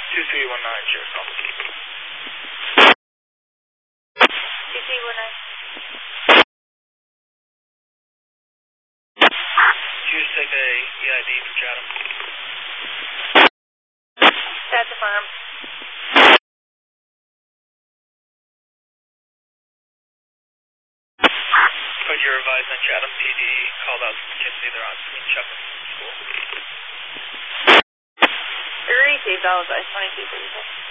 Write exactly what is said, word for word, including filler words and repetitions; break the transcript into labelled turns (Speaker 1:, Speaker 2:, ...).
Speaker 1: two three one nine, Sheriff's Call.
Speaker 2: two three one nine.
Speaker 1: Choose take a E I D from Chatham.
Speaker 2: That's affirmed.
Speaker 1: Put your advice on Chatham P D called out some kids either on Queen Shepherd School.
Speaker 2: We received all advice, twenty-two thirty-six.